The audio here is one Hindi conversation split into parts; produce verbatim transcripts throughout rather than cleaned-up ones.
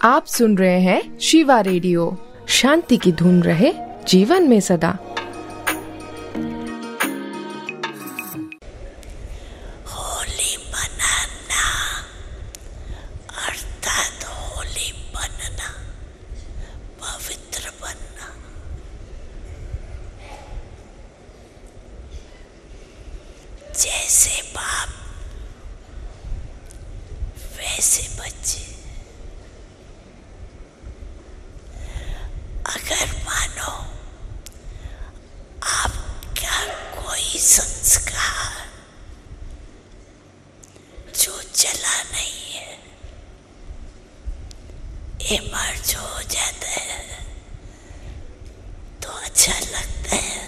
आप सुन रहे हैं शिवा रेडियो। शांति की धुन रहे जीवन में सदा। होली मनाना अर्थात होली बनना, पवित्र बनना। जैसे बाप वैसे बच्चे। अगर मानो आपका कोई संस्कार जो चला नहीं है, इमर्ज हो जाता है तो अच्छा लगता है।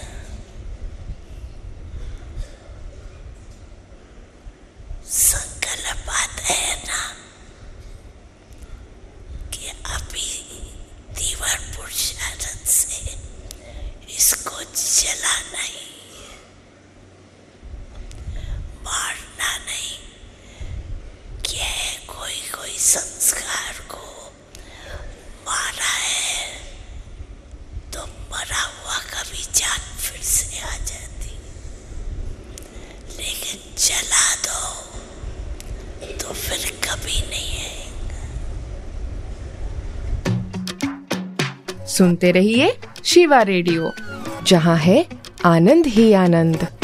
संकल्प आता है ना कि अभी तीव्र पुरुषार्थ से इसको जलाना ही, मारना नहीं। क्या है, कोई कोई संस्कार को मारा है तो मरा हुआ कभी जान फिर से आ जाती, लेकिन जला दो तो फिर कभी नहीं आएगा। सुनते रहिए शिवा रेडियो, जहाँ है आनंद ही आनंद।